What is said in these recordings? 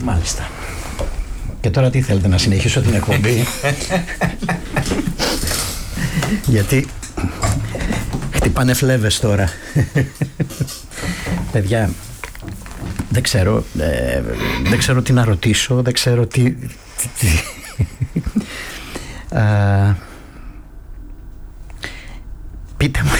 Μάλιστα. Και τώρα τι θέλετε, να συνεχίσω την εκπομπή? Γιατί χτυπάνε φλέβες τώρα. Παιδιά, δεν ξέρω τι να ρωτήσω, δεν ξέρω τι... Πείτε μου.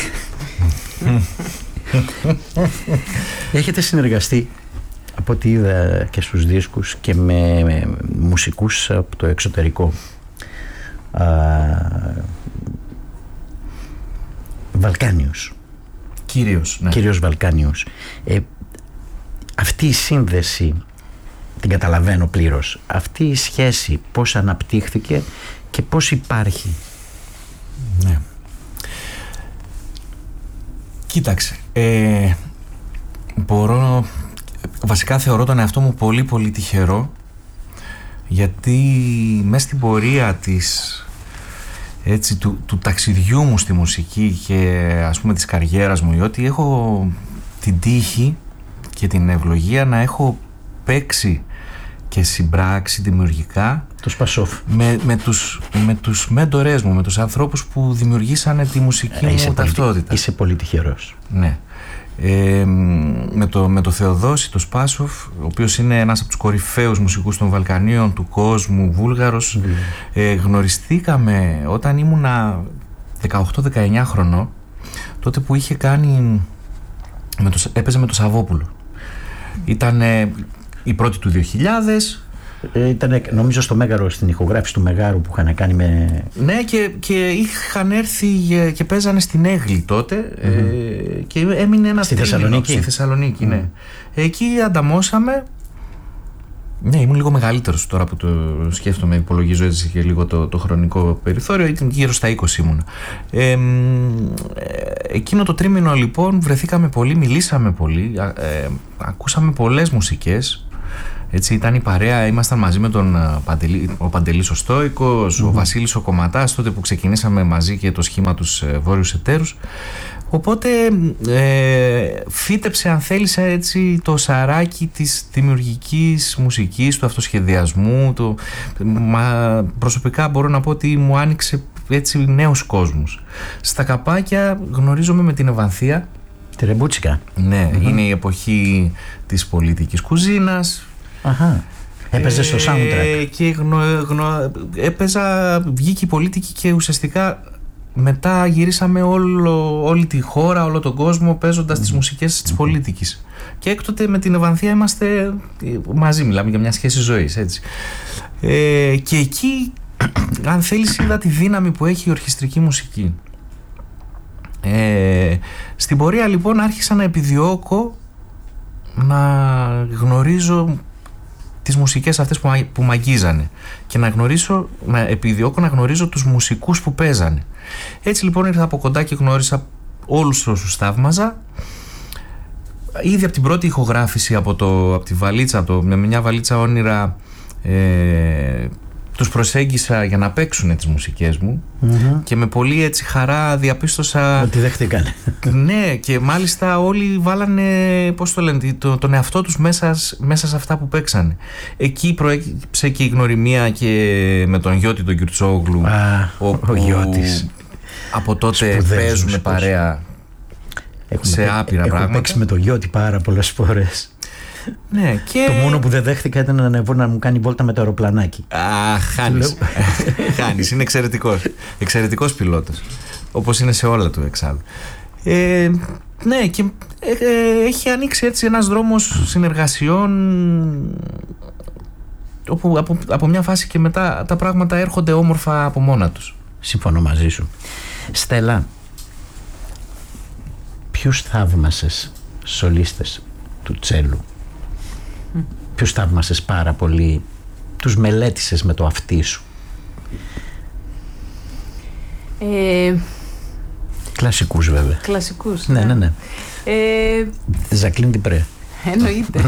Έχετε συνεργαστεί, από ό,τι είδα και στους δίσκους, και με μουσικούς από το εξωτερικό, Βαλκάνιους. Κυρίως Βαλκάνιους. Αυτή η σύνδεση την καταλαβαίνω πλήρως. Αυτή η σχέση πώς αναπτύχθηκε και πώς υπάρχει? Ναι. Κοίταξε, βασικά θεωρώ τον εαυτό μου πολύ πολύ τυχερό, γιατί μέσα στην πορεία του ταξιδιού μου στη μουσική και ας πούμε της καριέρας μου, ότι έχω την τύχη και την ευλογία να έχω παίξει και συμπράξει δημιουργικά το Σπασόφ με τους μέντορές μου, με τους ανθρώπους που δημιουργήσανε τη μουσική μου ταυτότητα. Είσαι πολύ τυχερός. Ναι. Με το Θεοδόση, το Σπάσοφ, ο οποίος είναι ένας από τους κορυφαίους μουσικούς των Βαλκανίων, του κόσμου, Βούλγαρος. Γνωριστήκαμε όταν ήμουνα 18-19 χρονών, τότε που είχε κάνει έπαιζε με το Σαββόπουλο. Ήταν η πρώτη του 2000. Ήταν νομίζω στο Μέγαρο, στην ηχογράφηση του Μεγάρου που είχαν κάνει με... Ναι, και είχαν έρθει και παίζανε στην Έγλη τότε, και έμεινε ένα στη Θεσσαλονίκη. Στη Θεσσαλονίκη, ναι. Εκεί ανταμώσαμε. Ναι, ήμουν λίγο μεγαλύτερος τώρα που το σκέφτομαι, υπολογίζω έτσι και λίγο το χρονικό περιθώριο, ήταν γύρω στα 20 ήμουν. Εκείνο το τρίμηνο λοιπόν βρεθήκαμε πολύ, μιλήσαμε πολύ, ακούσαμε πολλές μουσικές. Έτσι ήταν η παρέα, ήμασταν μαζί με τον ο Παντελής ο Στόικος, ο Βασίλης ο Κομματάς, τότε που ξεκινήσαμε μαζί και το σχήμα τους Βόρειους Εταίρους. Οπότε φύτεψε, αν θέλεις, έτσι το σαράκι της δημιουργικής μουσικής, του αυτοσχεδιασμού. Προσωπικά μπορώ να πω ότι μου άνοιξε έτσι νέους κόσμους. Στα καπάκια γνωρίζομαι με την Ευανθία. Τη Ρεμπούτσικα. Ναι, είναι η εποχή της πολιτικής κουζίνας. Αχα. Έπαιζε στο soundtrack. Και έπαιζα, βγήκε η πολιτική και ουσιαστικά μετά γυρίσαμε όλη τη χώρα, όλο τον κόσμο παίζοντας τις μουσικές της πολίτικης. Και έκτοτε με την Ευανθία είμαστε μαζί, μιλάμε για μια σχέση ζωής, έτσι. Και εκεί, αν θέλεις, είδα τη δύναμη που έχει η ορχιστρική μουσική. Στην πορεία λοιπόν άρχισα να επιδιώκω να γνωρίζω τις μουσικές αυτές που μ' αγγίζανε και να επιδιώκω να γνωρίζω τους μουσικούς που παίζανε. Έτσι λοιπόν ήρθα από κοντά και γνώρισα όλους όσους θαύμαζα. Ήδη από την πρώτη ηχογράφηση από τη βαλίτσα, με μια βαλίτσα όνειρα, τους προσέγγισα για να παίξουν τις μουσικές μου, και με πολύ έτσι χαρά διαπίστωσα ότι δέχτηκαν. Ναι, και μάλιστα όλοι βάλανε, πώς το λένε, τον εαυτό τους μέσα σε αυτά που παίξανε. Εκεί προέκυψε και η γνωριμία και με τον Γιώτη τον Κιουρτσόγλου, ο Γιώτης. Από τότε παίζουμε παρέα σε άπειρα πράγματα. Έχω παίξει με τον Γιώτη πάρα πολλές φορές. Ναι, και... Το μόνο που δεν δέχτηκα ήταν να ανεβώ να μου κάνει βόλτα με το αεροπλανάκι. Χάνεις. Χάνεις, είναι εξαιρετικός πιλότος, όπως είναι σε όλα του εξάλλου. Ναι, και έχει ανοίξει έτσι ένας δρόμος συνεργασιών, όπου από μια φάση και μετά τα πράγματα έρχονται όμορφα από μόνα τους. Συμφωνώ μαζί σου. Στέλλα, ποιους θαύμασες σολίστες του τσέλου? Ποιους θαύμασες πάρα πολύ, τους μελέτησες με το αυτί σου? Κλασικούς βέβαια. Κλασικούς. Ναι. Ζακλίν Τιπρέ. Εννοείται.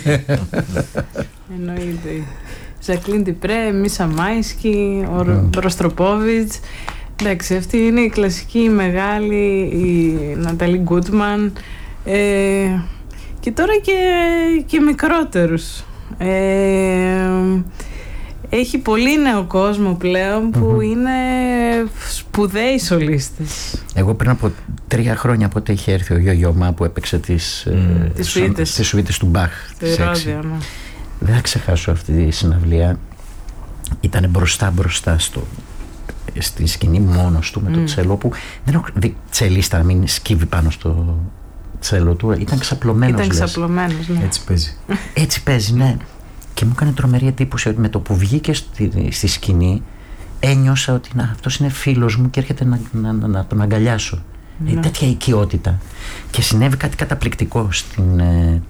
Ζακλίν Τιπρέ, Μίσα Μάισκι, ο Ροστροπόβιτς. Εντάξει, αυτή είναι η κλασική, η μεγάλη, η Ναταλή Γκούτμαν. Και τώρα και μικρότερους. Έχει πολύ νέο κόσμο πλέον που είναι σπουδαίοι σολίστες. Εγώ πριν από 3 χρόνια, πότε είχε έρθει ο Γιώ Μα που έπαιξε τις σουίτες του Μπαχ. Δεν θα ξεχάσω αυτή τη συναυλία. Ήταν μπροστά στη σκηνή μόνος του με το τσέλο, που δεν έχω δει τσελίστα να μην σκύβει πάνω στο τσέλο του. Ήταν ξαπλωμένος. Ναι. Έτσι παίζει, ναι. Και μου έκανε τρομερή εντύπωση ότι με το που βγήκε στη σκηνή ένιωσα ότι αυτός είναι φίλος μου και έρχεται να τον αγκαλιάσω. Τέτοια οικειότητα. Και συνέβη κάτι καταπληκτικό στην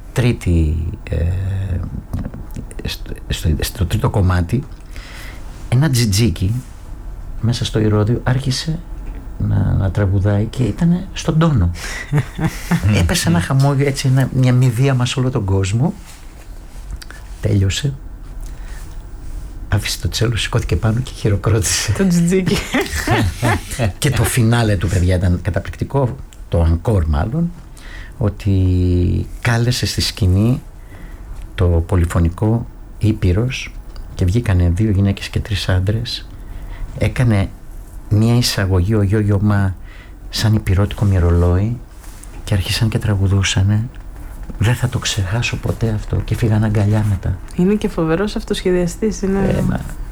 στο τρίτο κομμάτι. Ένα τζιτζίκι μέσα στο ηρώδιο άρχισε να τραγουδάει και ήταν στον τόνο. Έπεσε ένα χαμόγελο, έτσι, μια μηδία σε όλο τον κόσμο. Τέλειωσε. Άφησε το τσέλο, σηκώθηκε πάνω και χειροκρότησε. Το τζιτζίκι. Και το φινάλε του, παιδιά, ήταν καταπληκτικό. Το ανκόρ μάλλον. Ότι κάλεσε στη σκηνή το πολυφωνικό Ήπειρος και βγήκανε 2 γυναίκες και 3 άντρες. Έκανε μια εισαγωγή ο Γιώ Μα σαν υπηρώτικο μυρολόι και άρχισαν και τραγουδούσανε. Δεν θα το ξεχάσω ποτέ αυτό και φύγαν αγκαλιά μετά. Είναι και φοβερός αυτοσχεδιαστής. Είναι...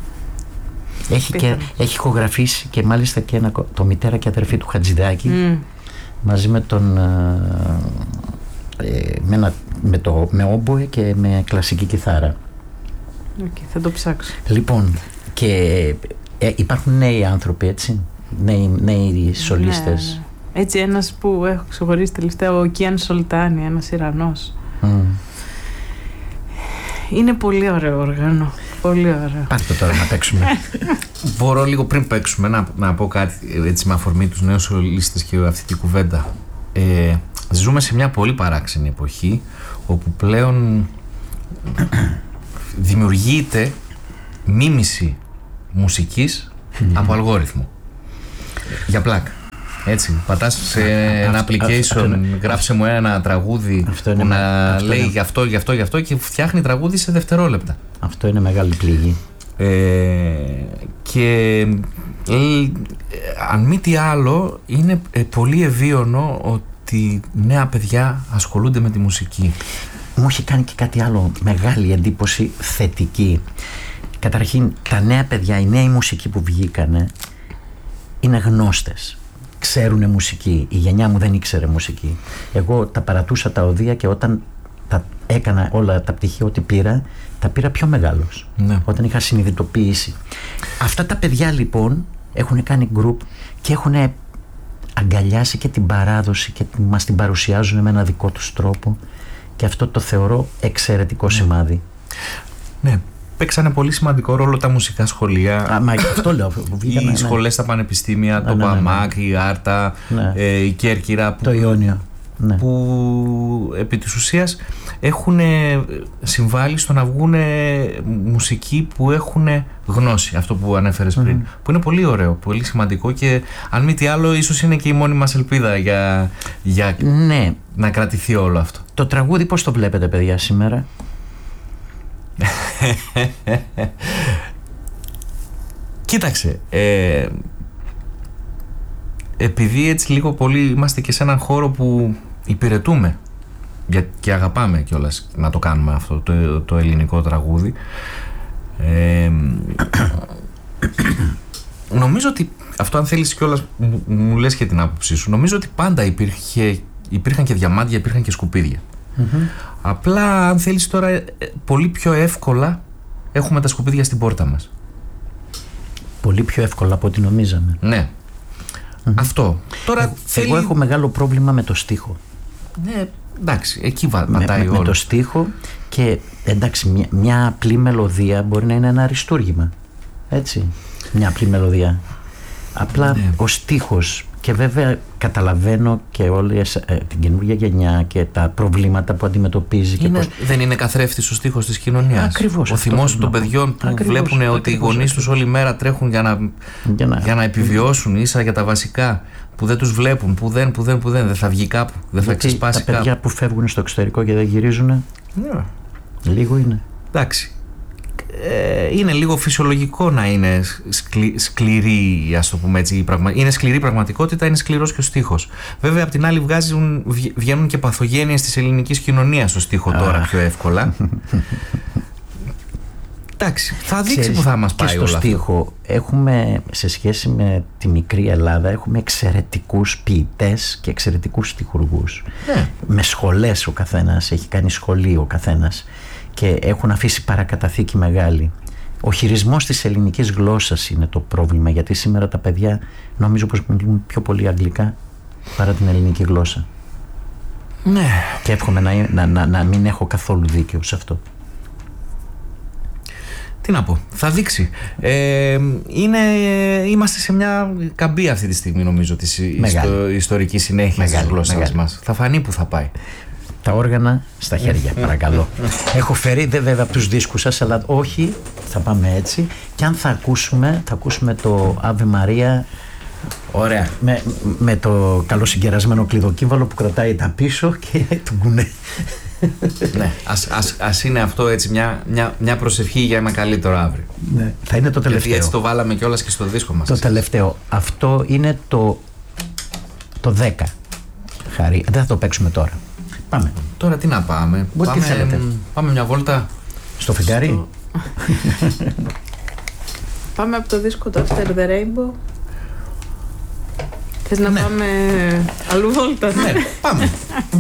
Έχει ηχογραφήσει και μάλιστα και το μητέρα και αδερφή του Χατζηδάκη μαζί με τον με όμποε και με κλασική κιθάρα. Θα το ψάξω. Λοιπόν, και υπάρχουν νέοι άνθρωποι, έτσι, νέοι σολίστες. Ναι. Έτσι, ένας που έχω ξεχωρίσει τελευταία, ο Κιάν Σολτάνι, ένας Ιρανός. Είναι πολύ ωραίο όργανο. Πολύ ωραίο. Πάρτε τώρα να παίξουμε. Μπορώ λίγο πριν παίξουμε να πω κάτι, έτσι, με αφορμή τους νέους σολίστες και αυτή τη κουβέντα. Ζούμε σε μια πολύ παράξενη εποχή όπου πλέον δημιουργείται μίμηση μουσικής από αλγόριθμο. Για πλάκα. Έτσι, πατάς σε ένα application, γράψε μου ένα τραγούδι που να λέει γι' αυτό και φτιάχνει τραγούδι σε δευτερόλεπτα. Αυτό είναι μεγάλη πληγή. Και αν μη τι άλλο, είναι πολύ ευίωνο ότι νέα παιδιά ασχολούνται με τη μουσική. Μου έχει κάνει και κάτι άλλο, μεγάλη εντύπωση θετική. Καταρχήν, τα νέα παιδιά, οι νέοι μουσικοί που βγήκανε, είναι γνώστες. Ξέρουνε μουσική. Η γενιά μου δεν ήξερε μουσική. Εγώ τα παρατούσα τα οδεία και όταν τα έκανα όλα τα πτυχία ό,τι πήρα, τα πήρα πιο μεγάλος. Ναι. Όταν είχα συνειδητοποιήσει. Αυτά τα παιδιά λοιπόν έχουν κάνει group και έχουν αγκαλιάσει και την παράδοση και μας την παρουσιάζουν με ένα δικό τους τρόπο, και αυτό το θεωρώ εξαιρετικό σημάδι. Ναι. Παίξανε πολύ σημαντικό ρόλο τα μουσικά σχολεία. Αυτό λέω. Οι σχολές στα πανεπιστήμια, το ΠΑΜΑΚ, η Άρτα, η Κέρκυρα. Το Ιόνιο. Που επί της ουσίας έχουν συμβάλει στο να βγουν μουσικοί που έχουν γνώση, αυτό που ανέφερες πριν, που είναι πολύ ωραίο, πολύ σημαντικό, και αν μη τι άλλο ίσως είναι και η μόνη μας ελπίδα για να κρατηθεί όλο αυτό. Το τραγούδι πώς το βλέπετε, παιδιά, σήμερα? Κοίταξε, επειδή έτσι λίγο πολύ είμαστε και σε έναν χώρο που υπηρετούμε και αγαπάμε κιόλας να το κάνουμε αυτό το ελληνικό τραγούδι, νομίζω ότι αυτό, αν θέλεις κιόλας μου λες και την άποψή σου, νομίζω ότι πάντα υπήρχαν και διαμάντια, υπήρχαν και σκουπίδια. Απλά, αν θέλεις τώρα, πολύ πιο εύκολα έχουμε τα σκουπίδια στην πόρτα μας. Πολύ πιο εύκολα από ό,τι νομίζαμε. Ναι. Αυτό. Τώρα εγώ έχω μεγάλο πρόβλημα με το στίχο. Ναι, εντάξει, εκεί πατάει όλο. Με το στίχο, και εντάξει, μια απλή μελωδία μπορεί να είναι ένα αριστούργημα. Έτσι. Μια απλή μελωδία. Απλά ο στίχος. Και βέβαια καταλαβαίνω και όλη την καινούργια γενιά και τα προβλήματα που αντιμετωπίζει. Δεν είναι καθρέφτης ο στίχος της κοινωνίας. Ακριβώς. Ο θυμός των παιδιών που βλέπουν ότι οι γονείς τους όλη μέρα τρέχουν για να επιβιώσουν, ίσα για τα βασικά, που δεν τους βλέπουν, που δεν θα βγει κάπου, δεν θα ξεσπάσει κάπου. Τα παιδιά που φεύγουν στο εξωτερικό και δεν γυρίζουν, λίγο είναι. εντάξει, είναι λίγο φυσιολογικό να είναι σκληρή, ας το πούμε έτσι, είναι σκληρή πραγματικότητα, είναι σκληρός και ο στίχος. Βέβαια απ' την άλλη βγαίνουν και παθογένειες της ελληνικής κοινωνίας στο στίχο τώρα πιο εύκολα. Εντάξει, θα δείξει που θα μας πάει όλο αυτό. Και στο στίχο έχουμε, σε σχέση με τη μικρή Ελλάδα, έχουμε εξαιρετικούς ποιητές και εξαιρετικούς στιχουργούς. Με σχολές ο καθένας, έχει κάνει σχολείο ο καθένας και έχουν αφήσει παρακαταθήκη μεγάλη. Ο χειρισμός της ελληνικής γλώσσας είναι το πρόβλημα, γιατί σήμερα τα παιδιά νομίζω πως μιλούν πιο πολύ αγγλικά παρά την ελληνική γλώσσα. Ναι. Και εύχομαι να μην έχω καθόλου δίκιο σε αυτό. Τι να πω, θα δείξει. Είμαστε σε μια καμπή αυτή τη στιγμή, νομίζω, της ιστορικής συνέχειας της γλώσσας μας. Θα φανεί που θα πάει. Τα όργανα στα χέρια, παρακαλώ. Έχω φέρει, βέβαια, από τους δίσκους σας, αλλά όχι, θα πάμε έτσι. Και αν θα ακούσουμε το Ave Maria. Ωραία. Με το καλοσυγκερασμένο κλειδοκύβαλο που κρατάει τα πίσω και του κουνέ. Ναι, ας είναι αυτό έτσι μια προσευχή για ένα καλύτερο αύριο. Ναι, θα είναι το τελευταίο. Γιατί έτσι το βάλαμε κιόλας και στο δίσκο μας. Το τελευταίο. Αυτό είναι το 10. Χαρή. Δεν θα το παίξουμε τώρα. Πάμε. Τώρα τι να πάμε. Πάμε μια βόλτα στο φεγγάρι. Πάμε από το δίσκο το After the Rainbow. Θες να πάμε αλλού βόλτα? Ναι, πάμε.